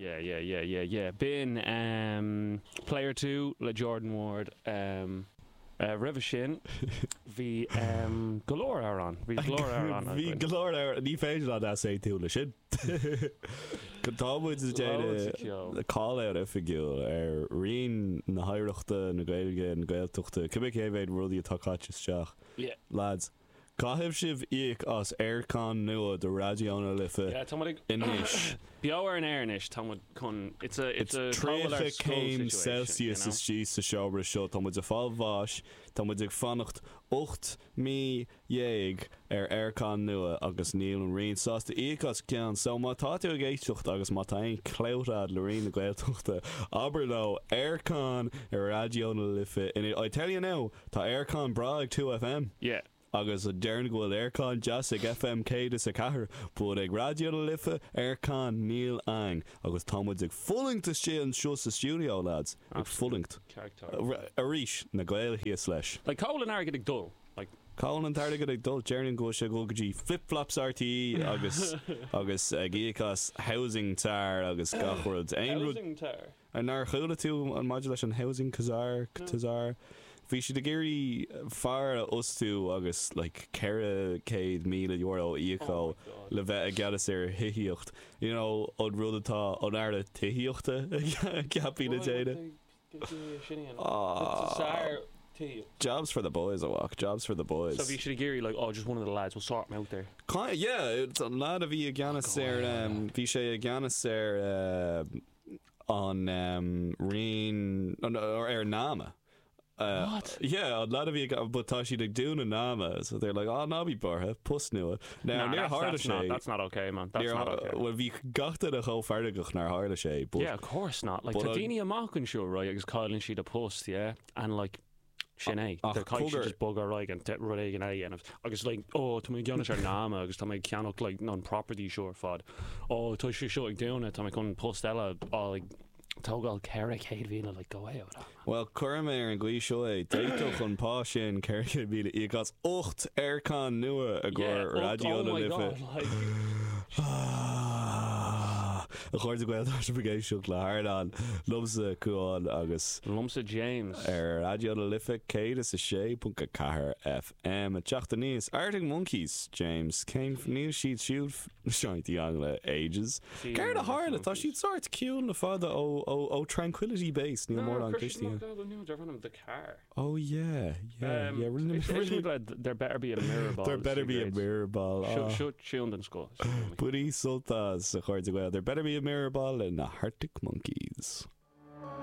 Yeah. Bin player 2 le Jordan Ward. Rivers sin hí galore an hí galore ar ní féidir an sé tú le sin támuid is le cáir a figiúil ar rion na haireachta na gailge na gailtuachta cibhic éhéid rudí atááte isteach lads Caithfh sibh íoc as aircán nua do radioúna lifa inis. Beabhar an airnis támuid chun it's a 3 Celsius is tí sa seobre seo támuid a fáil bháis támuid ag fannacht 8 mí dhéag ar aircán nua agus níl an rion sásta íoc as ceann so má táú ag éisteocht agus má taon clórád le rion na gailtuachta aber nó aircán ar radioúna lifa I tell you now tá aircán bra ag 2FM. Yeah. Agus a dearn gohfuil aircán jazz ag FM céad is a cahar bud ag radio lifa aircán níl ang agus támuid ag fullingt is sé an seo sa studio lads ag fullingt a ríis na gail híos leis like Colin airgad ag dul like Colin an targad ag dul Jernan go se go gotí flip-flops RTE agus gíchas housing tar agus gachworld housing tar an nar chuúla tú an modulation an housing tazar Bhí si de géirí fear ostú agus like ceire céad míle euro íochá le bheith a gadas ar hiíocht. You know, od rudatá an airla tiíochta ceapí na déide. Jobs for the boys, I walk. Jobs for the boys. So if you should Gary like, oh, just one of the lads will sort me out there. Yeah, it's a lad of you Giannis there. Vishay Giannis there on Reen or Ernama. What? Yeah, a lot of you got but Tashi to do na nama, so they're like, oh, Nobby Barha, puss new. Now near Hardashay. That's not okay, man. That's not okay. Well, we got to the whole fardigach near Hardashay. Yeah, of course not. Like Tadini a mocking show, right? Because Colin she the post, yeah, and like. Sinead, the kind just bugger right and running and I was like, oh, to me Giannis ar nama, agus to me cannot like non-property sure fod. Oh, to she showing down it, to me couldn't post Ella all like. Tógáil Carrick héad bhína le go é Well, chuirmé ar an glí seo é déitoch an pá sin Carrick bhína í gas 8 aircán nua a ggur radioúna lifa. A chuir a gweil se begéisiúach le Harlan lumsa cuáin agus lumsa James ar radioúna lifa céad is a 6.4 FM a teachta níos Arctic Monkeys James céim níos siad siúd seintí angla ages Ceir a Harla tá siad sort ciún le fada ó Tranquility Base níl mór an Christian the car oh yeah there better be a mirror ball there better be a mirror ball Shield and Skull Buddy Sultas a chuir a gweil there better be a mirror ball in the Arctic Monkeys